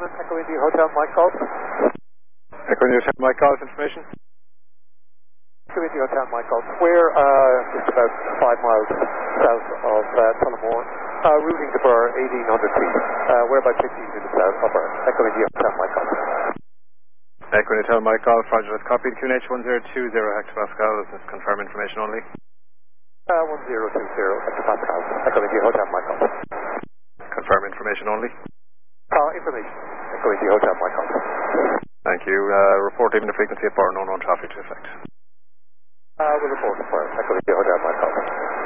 Echo India Hotel, Mike Golf. Echo India Hotel, Mike Golf, information. Echo India Hotel, Mike Golf. We're just about 5 miles south of Tullamore, routing to Burr, 1,800 feet. We're about 15 minutes south of Burr. Echo India Hotel, Mike Golf. Echo India Hotel, Mike Golf, Roger, that's copied. QNH1020 hectopascal, this is confirm information only. 1020 hectopascal. Echo India Hotel, Mike Golf. Confirm information only. Information. Echo India Hotel, Mike Golf. Thank you. Report even the frequency of Burr, no known traffic to effect. We'll report the Burr. Echo India Hotel, Mike Golf.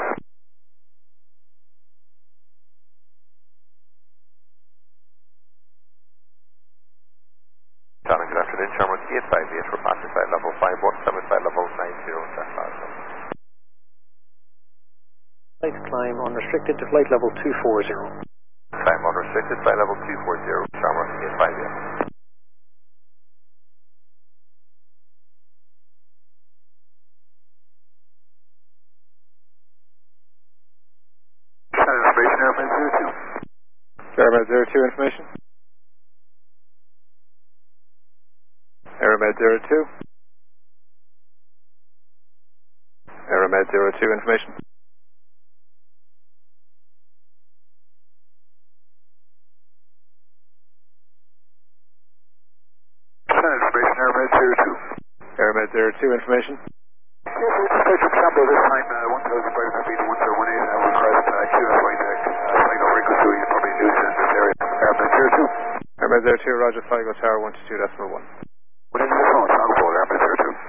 John, good afternoon. Charmouth 858 for passing flight level 51, flight level 90, South Plaza. Flight climb unrestricted to flight level 240. Climb unrestricted, flight level 240, Charmouth 858. Information, Airmed 02 information. Airmed 02. Airmed 02 information. Information, Airmed 02. Airmed 02 information. Station Campbell this time, 1,500 feet, 1018, request QFY deck, flight over frequency, probably news in this area. Airmed 02. Airmed 02, Roger, Flight Tower 122.1.